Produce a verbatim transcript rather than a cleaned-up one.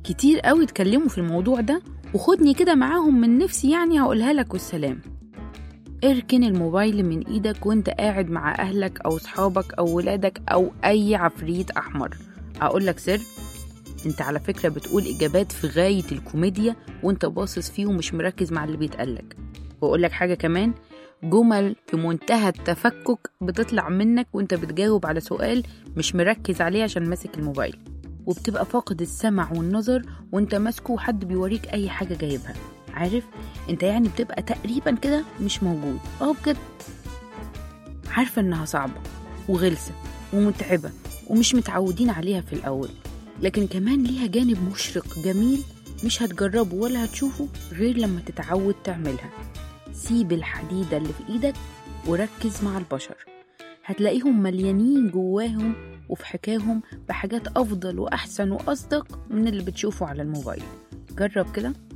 كتير قوي اتكلموا في الموضوع ده، وخدني كده معاهم من نفسي يعني هقولها لك والسلام. اركن الموبايل من ايدك وانت قاعد مع اهلك او صحابك او ولادك او اي عفريت احمر. اقول لك سر، انت على فكرة بتقول اجابات في غاية الكوميديا وانت باصص فيه ومش مركز مع اللي بيتقالك. واقول لك حاجة كمان، جمل في منتهى التفكك بتطلع منك وانت بتجاوب على سؤال مش مركز عليه عشان ماسك الموبايل، وبتبقى فاقد السمع والنظر وانت ماسكه وحد بيوريك اي حاجة جايبها. عارف انت يعني بتبقى تقريبا كده مش موجود. اه بجد عارفة انها صعبة وغلسة ومتعبة ومش متعودين عليها في الاول، لكن كمان ليها جانب مشرق جميل مش هتجربه ولا هتشوفه غير لما تتعود تعملها. سيب الحديدة اللي في ايدك وركز مع البشر، هتلاقيهم مليانين جواهم وفي حكاهم بحاجات افضل واحسن واصدق من اللي بتشوفه على الموبايل. جرب كده.